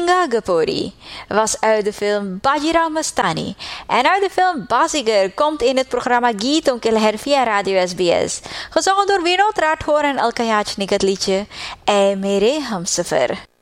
Kinga Gapuri was uit de film Bajirao Mastani. En uit de film Bazigar komt in het programma Geet Onkel via Radio SBS. Gezongen door Vinod Rathore en Alka Yachnik het liedje Ei Mere Humsafar.